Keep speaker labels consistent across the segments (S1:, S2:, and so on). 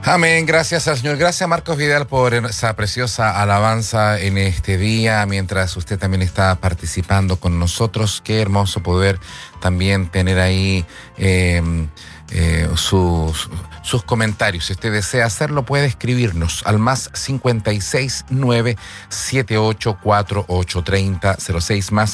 S1: Amén, gracias al Señor. Gracias, Marcos Vidal, por esa preciosa alabanza en este día, mientras usted también está participando con nosotros. Qué hermoso poder también tener ahí sus comentarios. Si usted desea hacerlo, puede escribirnos al más 569-78483006, más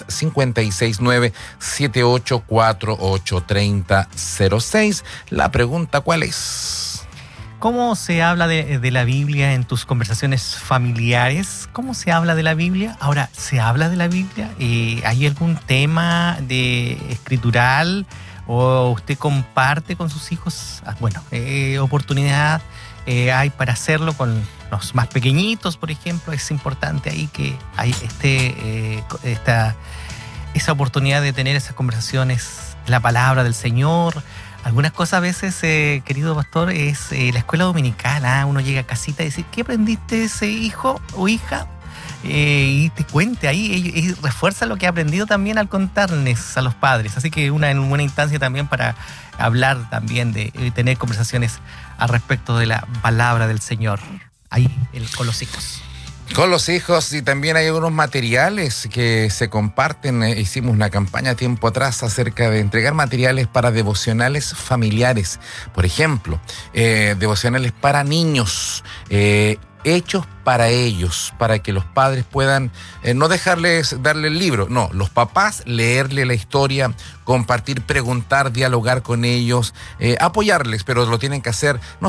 S1: 569-78483006. La pregunta, ¿cuál es?
S2: ¿Cómo se habla de la Biblia en tus conversaciones familiares? ¿Cómo se habla de la Biblia? Ahora, ¿se habla de la Biblia? ¿Hay algún tema escritural o usted comparte con sus hijos? Oportunidad hay para hacerlo con los más pequeñitos, por ejemplo. Es importante ahí que hay esa oportunidad de tener esas conversaciones, la palabra del Señor. Algunas cosas a veces, querido pastor, es la escuela dominical. Uno llega a casita y dice, ¿qué aprendiste ese hijo o hija? Y te cuente ahí, y refuerza lo que ha aprendido también al contarles a los padres. Así que una buena instancia también para hablar también de tener conversaciones al respecto de la palabra del Señor ahí con los hijos.
S1: Con los hijos, y también hay algunos materiales que se comparten. Hicimos una campaña tiempo atrás acerca de entregar materiales para devocionales familiares. Por ejemplo, devocionales para niños, hechos para ellos, para que los padres puedan no darle el libro, no, los papás leerle la historia, compartir, preguntar, dialogar con ellos, apoyarles, pero lo tienen que hacer no